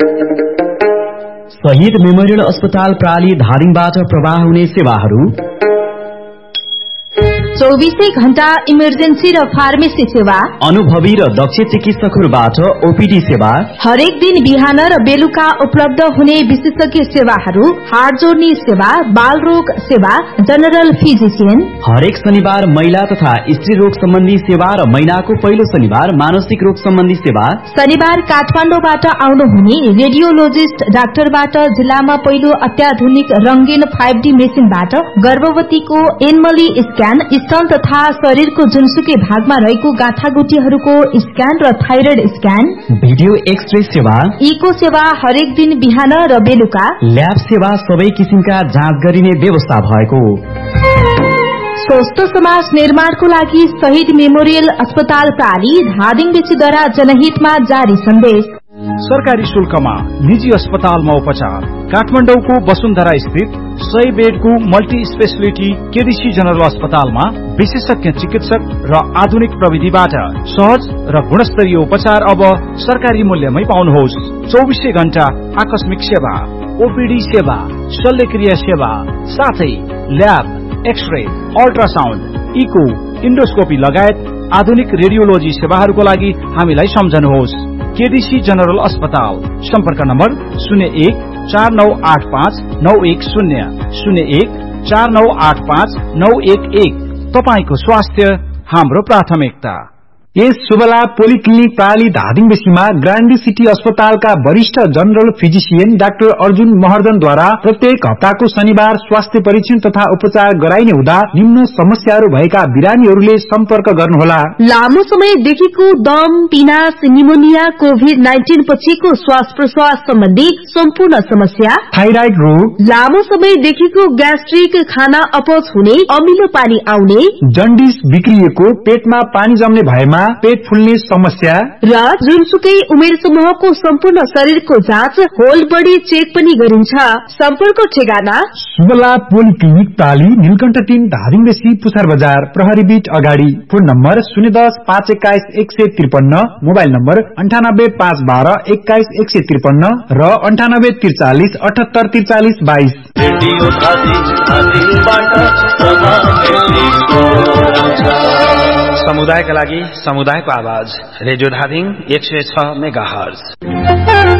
शहीद मेमोरियल अस्पताल प्राली धादिङबाट प्रवाह हुने सेवाहरू 24 घण्टा इमर्जेन्सी र फार्मेसी सेवा, अनुभवी र दक्ष चिकित्सकहरूबाट ओपीडी सेवा, हरेक दिन बिहान र बेलुका उपलब्ध हुने विशेषज्ञ सेवाहरू, हाड जोड्ने सेवा, बाल रोग सेवा, जनरल फिजिशियन, हरेक शनिबार महिला तथा स्त्री रोग सम्बन्धी सेवा र महिनाको पहिलो शनिबार मानसिक रोग सम्बन्धी सेवा, शनिबार काठमाडौँबाट आउनुहुने रेडियोलोजिस्ट डाक्टरबाट जिल्लामा पहिलो अत्याधुनिक रंगीन 5D मेसिनबाट गर्भवतीको एनमली स्क्यान, स्तन तथा शरीरको जुनसुकै भागमा रहेको गाँठागुटीहरूको स्क्यान र थाइरोइड स्क्यान, भिडियो एक्सरे सेवा, इको सेवा हरेक दिन बिहान र बेलुका, ल्याब सेवा, सबै किसिमका जाँच गरिने व्यवस्था भएको। स्वस्थ समाज निर्माणको लागि शहीद मेमोरियल अस्पताल प्राली धादिङबेसीद्वारा जनहितमा जारी सन्देश। सरकारी शुल्कमा निजी अस्पतालमा उपचार। काठमाडौँको वसुन्धरा स्थित 100 बेडको मल्टी स्पेशलिटी केडीसी जनरल अस्पतालमा विशेषज्ञ चिकित्सक र आधुनिक प्रविधिबाट सहज र गुणस्तरीय उपचार अब सरकारी मूल्यमै पाउनुहोस्। 24 घण्टा आकस्मिक सेवा, ओपीडी सेवा, शल्यक्रिया सेवा, साथै lab, x-ray, ultrasound, eco, endoscopy लगायत आधुनिक रेडियोलोजी सेवाहरूको लागि हामीलाई सम्झनुहोस्। केडीसी जनरल अस्पताल। सम्पर्क नम्बर 01 4985 910 01 4985 911। तपाईको स्वास्थ्य हाम्रो प्राथमिकता। यस शुभला पोलिक्लिनिक प्राली धादिङबेसीमा ग्रान्डी सिटी अस्पतालका वरिष्ठ जनरल फिजिशियन डाक्टर अर्जुन महर्जनद्वारा प्रत्येक हप्ताको शनिबार स्वास्थ्य परीक्षण तथा उपचार गराइने हुँदा निम्न समस्याहरू भएका बिरामीहरूले सम्पर्क गर्नुहोला। लामो समयदेखिको दम, पिनास, निमोनिया, कोभिड-19 पछिको श्वास प्रश्वास सम्बन्धी सम्पूर्ण समस्या, थाइराइड रोग, लामो समयदेखिको ग्यास्ट्रिक, खाना अपच हुने, अमिलो पानी आउने, जन्डिस बिग्रिएको, पेटमा पानी जम्ने भएमा पेट फुल्ने समस्या र जुनसुकै उमेर समूहको सम्पूर्ण शरीरको जाँच, होल बडी चेक पनि गरिन्छ। सम्पर्क ठेगाना शुभला पोलिक्लिनिक प्राली, नीलकण्ठ 3, धादिङबेसी, पुछार बजार, प्रहरी बीट अगाडि। फोन नम्बर 010 521 153, मोबाइल नम्बर 98 512 21 153 र 98 43 78 43 22। समुदायका लागि समुदायको आवाज, रेडियो धादिङ 106 मेगाहर्ज।